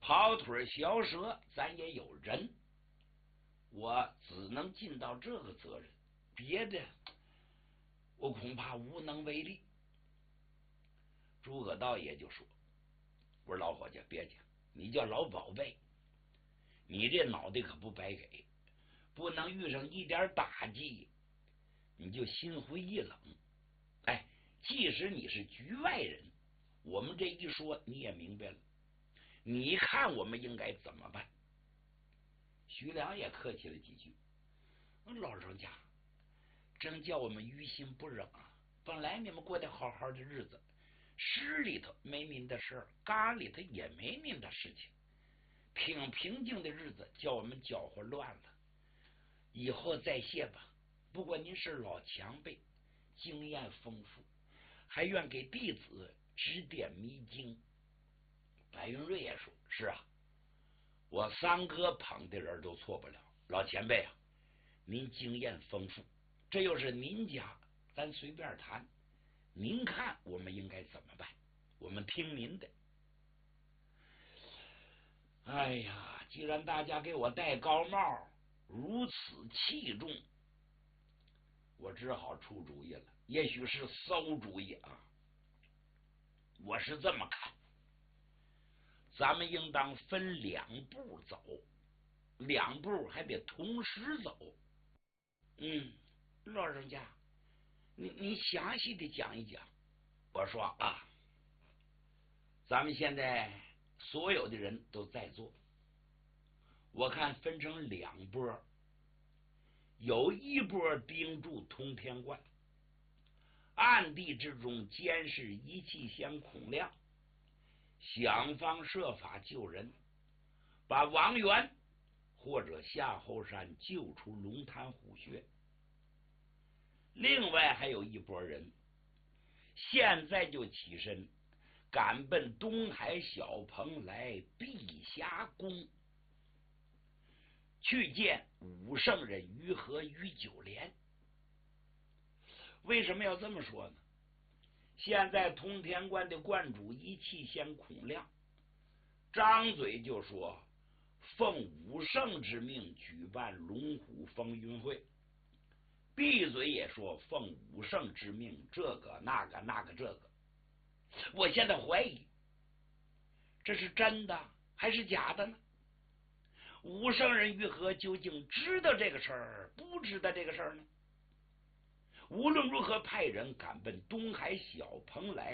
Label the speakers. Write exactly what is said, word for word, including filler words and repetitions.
Speaker 1: 跑腿小蛇咱也有人，我只能尽到这个责任，别的我恐怕无能为力。诸葛道爷就说：“我说老伙计，别讲，你叫老宝贝，你这脑袋可不白给，不能遇上一点打击你就心灰意冷。哎，即使你是局外人，我们这一说你也明白了，你看我们应该怎么办？”徐良也客气了几句：“老人家，真叫我们于心不忍啊！本来你们过得好好的日子，市里头没您的事儿，嘎里头也没您的事情，挺平静的日子，叫我们搅和乱了。以后再谢吧。不过您是老前辈，经验丰富，还愿给弟子指点迷津。”白云瑞也说：“是啊，我三哥捧的人都错不了。老前辈啊，您经验丰富，这又是您家，咱随便谈。您看我们应该怎么办？我们听您的。”哎呀，既然大家给我戴高帽，如此器重，我只好出主意了，也许是馊主意啊。我是这么看，咱们应当分两步走，两步还得同时走。嗯，老人家，你你详细的讲一讲。我说啊，咱们现在所有的人都在座，我看分成两波，有一波盯住通天观，暗地之中监视一气仙孔亮，想方设法救人，把王元或者夏后山救出龙潭虎穴。另外还有一拨人，现在就起身赶奔东海小蓬莱碧霞宫，去见武圣人于和于九莲。为什么要这么说呢？现在通天观的观主一气仙孔亮张嘴就说奉武圣之命举办龙虎风云会，闭嘴也说奉武圣之命这个那个那个这个。我现在怀疑这是真的还是假的呢？武圣人于和究竟知道这个事儿不知道这个事儿呢？无论如何派人赶奔东海小蓬莱